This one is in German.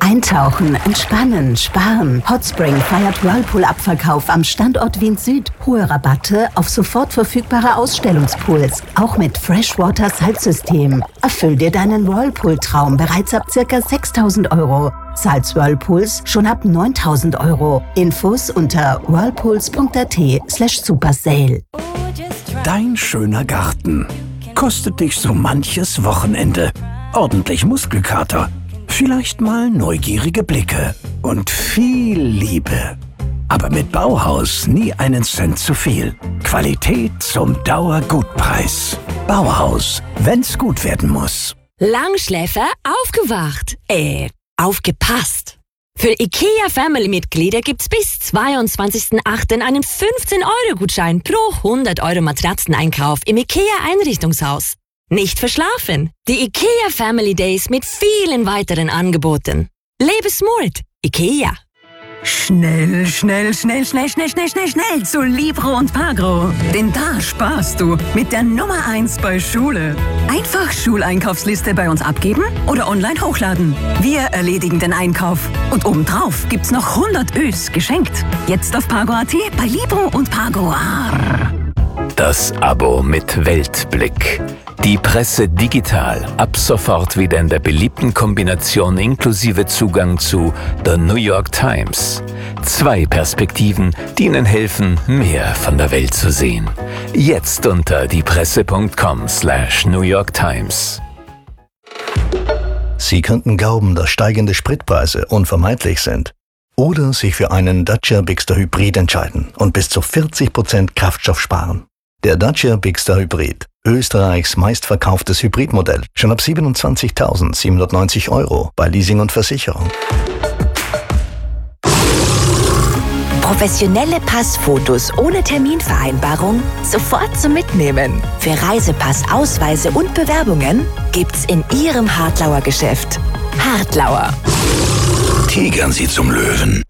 Eintauchen, entspannen, sparen. Hotspring feiert Whirlpool-Abverkauf am Standort Wien Süd. Hohe Rabatte auf sofort verfügbare Ausstellungspools. Auch mit Freshwater-Salzsystem. Erfüll dir deinen Whirlpool-Traum bereits ab ca. 6.000 €. Zahlst Whirlpools schon ab 9.000 €. Infos unter whirlpools.at/supersale. Dein schöner Garten kostet dich so manches Wochenende. Ordentlich Muskelkater, vielleicht mal neugierige Blicke und viel Liebe. Aber mit Bauhaus nie einen Cent zu viel. Qualität zum Dauergutpreis. Bauhaus, wenn's gut werden muss. Langschläfer aufgewacht. Aufgepasst. Für IKEA-Family-Mitglieder gibt's bis 22.08. einen 15-€-Gutschein pro 100 € Matratzeneinkauf im IKEA-Einrichtungshaus. Nicht verschlafen. Die IKEA Family Days mit vielen weiteren Angeboten. Lebe smart. IKEA. Schnell zu Libro und Pagro. Denn da sparst du mit der Nummer 1 bei Schule. Einfach Schuleinkaufsliste bei uns abgeben oder online hochladen. Wir erledigen den Einkauf. Und obendrauf gibt's noch 100 Ös geschenkt. Jetzt auf Pagro.at bei Libro und Pagro. Das Abo mit Weltblick. Die Presse digital, ab sofort wieder in der beliebten Kombination inklusive Zugang zu The New York Times. 2 Perspektiven, die Ihnen helfen, mehr von der Welt zu sehen. Jetzt unter diepresse.com/New York Times. Sie könnten glauben, dass steigende Spritpreise unvermeidlich sind. Oder sich für einen Dacia Bigster Hybrid entscheiden und bis zu 40% Kraftstoff sparen. Der Dacia Bigster Hybrid, Österreichs meistverkauftes Hybridmodell, schon ab 27.790 € bei Leasing und Versicherung. Professionelle Passfotos ohne Terminvereinbarung sofort zum Mitnehmen. Für Reisepass, Ausweise und Bewerbungen gibt's in Ihrem Hartlauer Geschäft. Hartlauer. Tigern Sie zum Löwen.